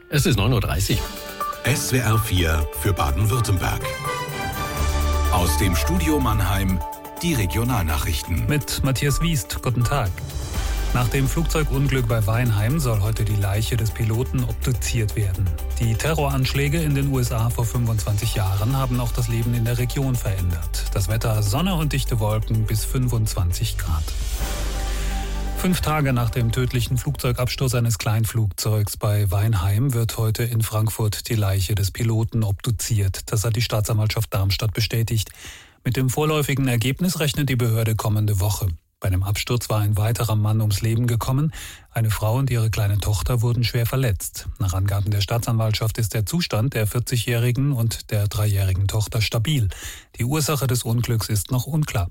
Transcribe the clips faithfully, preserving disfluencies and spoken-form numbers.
Es ist neun Uhr dreißig. S W R vier für Baden-Württemberg. Aus dem Studio Mannheim die Regionalnachrichten. Mit Matthias Wiest, guten Tag. Nach dem Flugzeugunglück bei Weinheim soll heute die Leiche des Piloten obduziert werden. Die Terroranschläge in den U S A vor fünfundzwanzig Jahren haben auch das Leben in der Region verändert. Das Wetter: Sonne und dichte Wolken bis fünfundzwanzig Grad. Fünf Tage nach dem tödlichen Flugzeugabsturz eines Kleinflugzeugs bei Weinheim wird heute in Frankfurt die Leiche des Piloten obduziert. Das hat die Staatsanwaltschaft Darmstadt bestätigt. Mit dem vorläufigen Ergebnis rechnet die Behörde kommende Woche. Bei dem Absturz war ein weiterer Mann ums Leben gekommen. Eine Frau und ihre kleine Tochter wurden schwer verletzt. Nach Angaben der Staatsanwaltschaft ist der Zustand der vierzigjährigen und der dreijährigen Tochter stabil. Die Ursache des Unglücks ist noch unklar.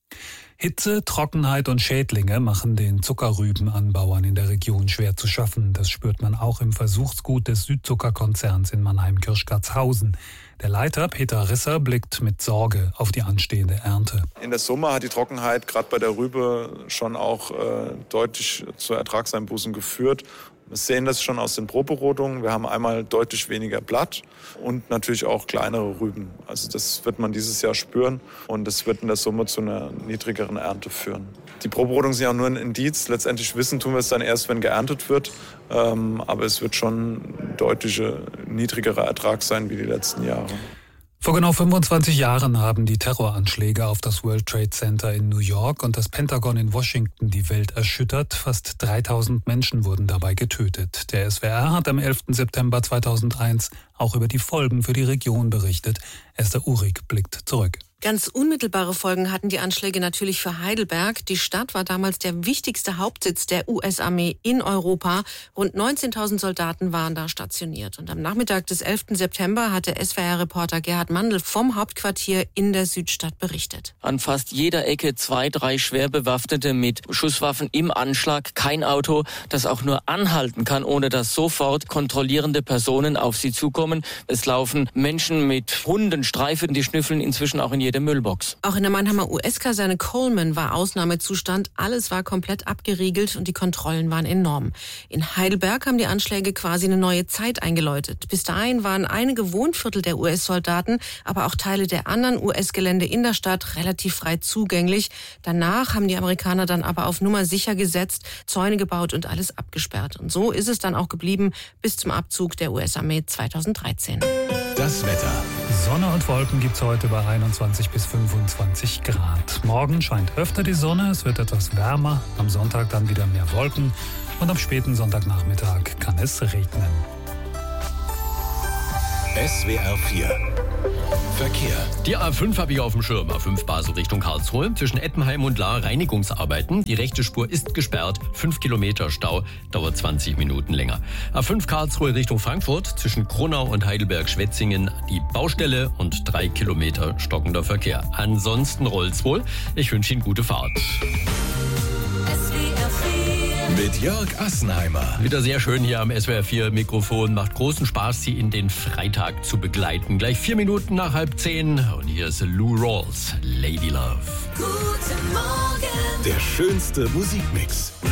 Hitze, Trockenheit und Schädlinge machen den Zuckerrübenanbauern in der Region schwer zu schaffen. Das spürt man auch im Versuchsgut des Südzuckerkonzerns in Mannheim-Kirschgarzhausen. Der Leiter Peter Risser blickt mit Sorge auf die anstehende Ernte. In der Summe hat die Trockenheit gerade bei der Rübe schon auch äh, deutlich zu Ertragseinbußen geführt. Wir sehen das schon aus den Proberotungen. Wir haben einmal deutlich weniger Blatt und natürlich auch kleinere Rüben. Also das wird man dieses Jahr spüren und das wird in der Summe zu einer niedrigeren Ernte führen. Die Proberotungen sind ja nur ein Indiz. Letztendlich wissen tun wir es dann erst, wenn geerntet wird. Ähm, aber es wird schon ein deutlicher niedrigerer Ertrag sein wie die letzten Jahre. Vor genau fünfundzwanzig Jahren haben die Terroranschläge auf das World Trade Center in New York und das Pentagon in Washington die Welt erschüttert. Fast dreitausend Menschen wurden dabei getötet. Der S W R hat am elften September zweitausendeins auch über die Folgen für die Region berichtet. Esther Uhrig blickt zurück. Ganz unmittelbare Folgen hatten die Anschläge natürlich für Heidelberg. Die Stadt war damals der wichtigste Hauptsitz der U S-Armee in Europa. Rund neunzehntausend Soldaten waren da stationiert. Und am Nachmittag des elften September hatte S W R-Reporter Gerhard Mandl vom Hauptquartier in der Südstadt berichtet. An fast jeder Ecke zwei, drei Schwerbewaffnete mit Schusswaffen im Anschlag. Kein Auto, das auch nur anhalten kann, ohne dass sofort kontrollierende Personen auf sie zukommen. Es laufen Menschen mit Hunden, Streifen, die schnüffeln inzwischen auch in jedem der Müllbox. Auch in der Mannheimer U S-Kaserne Coleman war Ausnahmezustand. Alles war komplett abgeriegelt und die Kontrollen waren enorm. In Heidelberg haben die Anschläge quasi eine neue Zeit eingeläutet. Bis dahin waren einige Wohnviertel der U S-Soldaten, aber auch Teile der anderen U S-Gelände in der Stadt relativ frei zugänglich. Danach haben die Amerikaner dann aber auf Nummer sicher gesetzt, Zäune gebaut und alles abgesperrt. Und so ist es dann auch geblieben bis zum Abzug der U S-Armee zweitausenddreizehn. Das Wetter. Sonne und Wolken gibt's heute bei einundzwanzig bis fünfundzwanzig Grad. Morgen scheint öfter die Sonne, es wird etwas wärmer. Am Sonntag dann wieder mehr Wolken und am späten Sonntagnachmittag kann es regnen. S W R vier Verkehr. Die A fünf habe ich auf dem Schirm. A fünf Basel Richtung Karlsruhe. Zwischen Ettenheim und Lahr Reinigungsarbeiten. Die rechte Spur ist gesperrt. fünf Kilometer Stau. Dauert zwanzig Minuten länger. A fünf Karlsruhe Richtung Frankfurt. Zwischen Kronau und Heidelberg-Schwetzingen die Baustelle und drei Kilometer stockender Verkehr. Ansonsten rollt's wohl. Ich wünsche Ihnen gute Fahrt. Mit Jörg Assenheimer. Wieder sehr schön hier am S W R vier Mikrofon. Macht großen Spaß, Sie in den Freitag zu begleiten. Gleich vier Minuten nach halb zehn. Und hier ist Lou Rawls, Lady Love. Guten Morgen. Der schönste Musikmix.